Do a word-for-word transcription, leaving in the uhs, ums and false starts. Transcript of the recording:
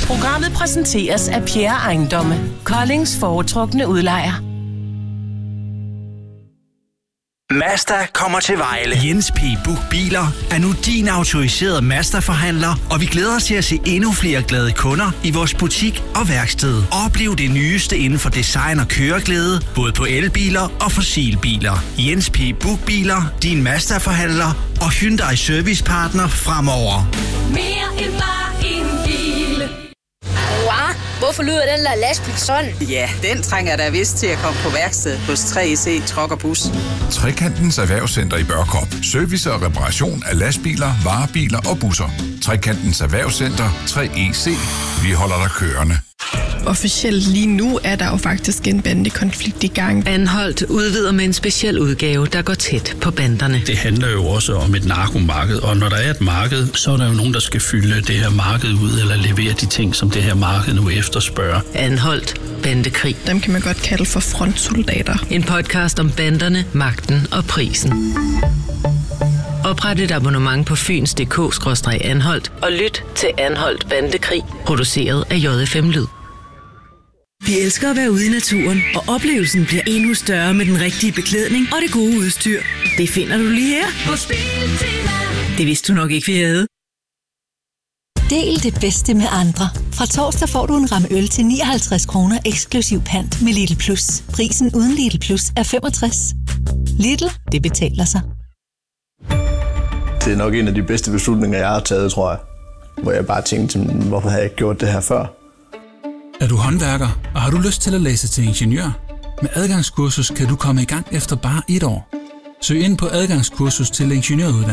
Programmet præsenteres af Pierre Ejendomme, Koldings foretrukne udlejer. Mazda kommer til Vejle. Jens P. Buch Biler er nu din autoriserede Mazda-forhandler, og vi glæder os til at se endnu flere glade kunder i vores butik og værksted. Oplev det nyeste inden for design og køreglæde, både på elbiler og fossilbiler. Jens P. Buch Biler, din Mazda-forhandler og Hyundai Servicepartner fremover. Mere end bare en bil. Wow, hvorfor lyder den der lastbil sådan? Ja, den trænger der vist til at komme på værksted hos tre C Truck og Bus. Trekantens Erhvervscenter i Børkop. Service og reparation af lastbiler, varebiler og busser. Trekantens Erhvervscenter tre E C. Vi holder dig kørende. Officielt lige nu er der jo faktisk en bandekonflikt i gang. Anholdt udvider med en speciel udgave, der går tæt på banderne. Det handler jo også om et narkomarked, og når der er et marked, så er der jo nogen, der skal fylde det her marked ud, eller levere de ting, som det her marked nu efterspørger. Anholdt bandekrig. Dem kan man godt kalde for frontsoldater. En podcast om banderne, magten og prisen. Opret et abonnement på fyns punktum d k skråstreg anholdt og lyt til Anholdt Bandekrig, produceret af J F M Lyd. Vi elsker at være ude i naturen, og oplevelsen bliver endnu større med den rigtige beklædning og det gode udstyr. Det finder du lige her på Biltema. Det vidste du nok ikke, vi havde. Del det bedste med andre. Fra torsdag får du en ramme øl til nioghalvtreds kroner eksklusiv pant med Lidl Plus. Prisen uden Lidl Plus er femogtres. Lidl, det betaler sig. Det er nok en af de bedste beslutninger, jeg har taget, tror jeg. Hvor jeg bare tænkte, hvorfor har jeg ikke gjort det her før? Er du håndværker, og har du lyst til at læse til ingeniør? Med adgangskursus kan du komme i gang efter bare et år. Søg ind på adgangskursus til ingeniøruddannelse.